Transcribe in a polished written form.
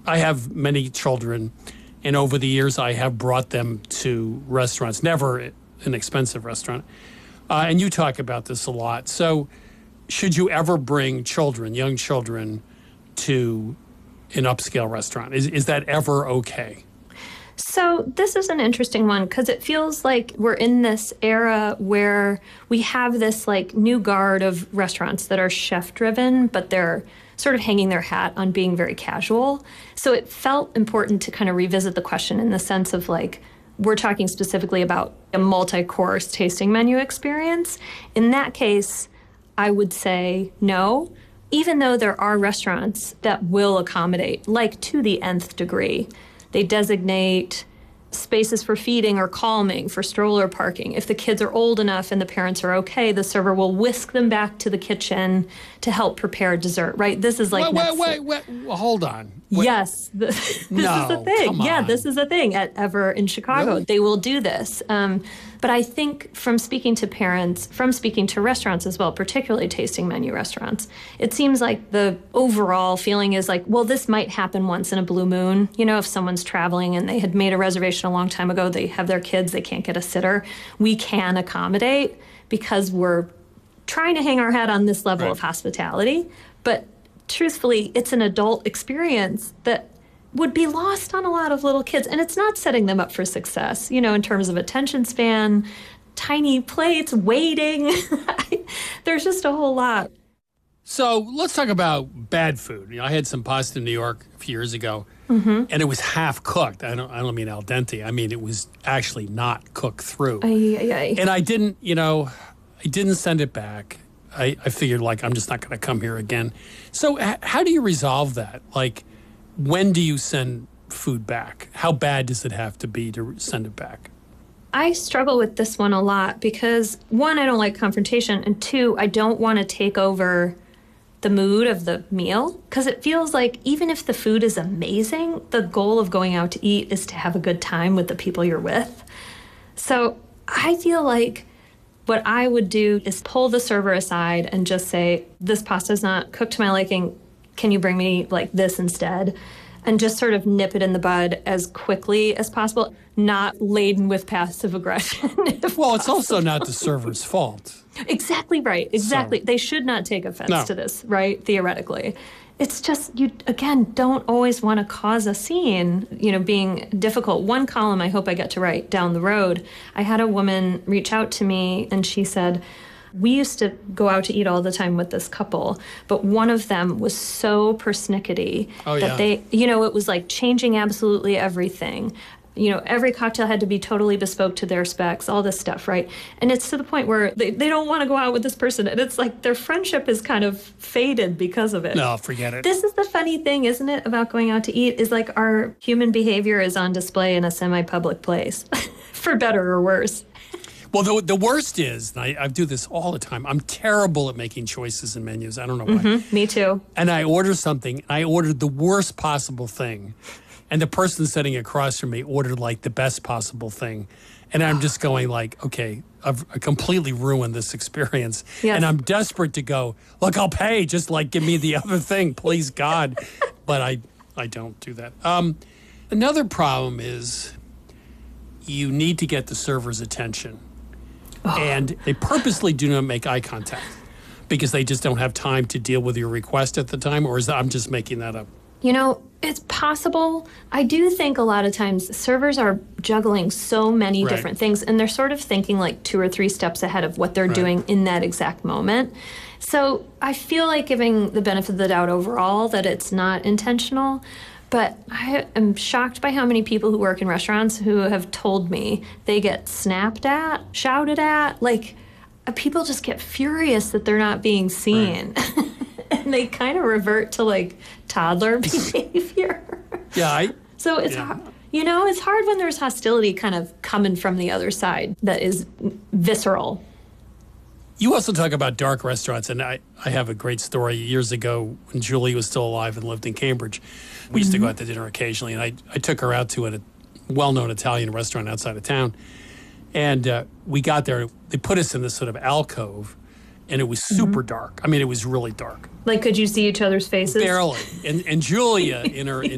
I have many children, and over the years I have brought them to restaurants, never an expensive restaurant. And you talk about this a lot. So should you ever bring children, young children, to an upscale restaurant? Is that ever okay? So this is an interesting one because it feels like we're in this era where we have this like new guard of restaurants that are chef driven, but they're sort of hanging their hat on being very casual. So it felt important to kind of revisit the question in the sense of like, we're talking specifically about a multi-course tasting menu experience. In that case, I would say no, even though there are restaurants that will accommodate, like to the nth degree. They designate spaces for feeding or calming, for stroller parking. If the kids are old enough and the parents are okay, the server will whisk them back to the kitchen to help prepare dessert, right? This is like... Wait, hold on. Yes, this is the thing. Yeah, this is a thing at Ever in Chicago. Really? They will do this. But I think from speaking to parents, from speaking to restaurants as well, particularly tasting menu restaurants, it seems like the overall feeling is like, well, this might happen once in a blue moon. You know, if someone's traveling and they had made a reservation a long time ago, they have their kids, they can't get a sitter. We can accommodate because we're trying to hang our hat on this level of hospitality. But truthfully, it's an adult experience that would be lost on a lot of little kids. And it's not setting them up for success, you know, in terms of attention span, tiny plates, waiting. There's just a whole lot. So let's talk about bad food. You know, I had some pasta in New York a few years ago, and it was half cooked. I don't mean al dente. I mean, it was actually not cooked through. And I didn't send it back. I figured, like, I'm just not going to come here again. So how do you resolve that? Like, when do you send food back? How bad does it have to be to send it back? I struggle with this one a lot because, one, I don't like confrontation, and two, I don't want to take over the mood of the meal because it feels like even if the food is amazing, the goal of going out to eat is to have a good time with the people you're with. So I feel like what I would do is pull the server aside and just say, this pasta is not cooked to my liking. Can you bring me like this instead? And just sort of nip it in the bud as quickly as possible, not laden with passive aggression. Well, it's also not the server's fault. Exactly right. Exactly. So, they should not take offense to this, right? Theoretically. It's just, you, again, don't always want to cause a scene, you know, being difficult. One column I hope I get to write down the road, I had a woman reach out to me and she said, we used to go out to eat all the time with this couple, but one of them was so persnickety that they, you know, it was like changing absolutely everything. You know, every cocktail had to be totally bespoke to their specs, all this stuff, right? And it's to the point where they don't want to go out with this person. And it's like their friendship is kind of faded because of it. No, forget it. This is the funny thing, isn't it, about going out to eat, is like our human behavior is on display in a semi-public place, for better or worse. Well, the worst is, and I do this all the time, I'm terrible at making choices in menus. I don't know why. Me too. And I order something, and I ordered the worst possible thing. And the person sitting across from me ordered like the best possible thing. And I'm just going like, okay, I've completely ruined this experience. Yes. And I'm desperate to go, look, I'll pay. Just like give me the other thing, please, God. But I don't do that. Another problem is you need to get the server's attention. And they purposely do not make eye contact because they just don't have time to deal with your request at the time, or is that, I'm just making that up? You know, it's possible. I do think a lot of times servers are juggling so many different things, and they're sort of thinking like 2 or 3 steps ahead of what they're doing in that exact moment. So I feel like giving the benefit of the doubt overall that it's not intentional. But I am shocked by how many people who work in restaurants who have told me they get snapped at, shouted at. Like, people just get furious that they're not being seen. Right. And they kind of revert to, like, toddler behavior. Yeah. So it's hard. You know, it's hard when there's hostility kind of coming from the other side that is visceral. You also talk about dark restaurants, and I have a great story. Years ago, when Julie was still alive and lived in Cambridge, we used to go out to dinner occasionally, and I took her out to a well-known Italian restaurant outside of town. And we got there. They put us in this sort of alcove, and it was super dark. I mean, it was really dark. Like, could you see each other's faces? Barely. And Julia, in her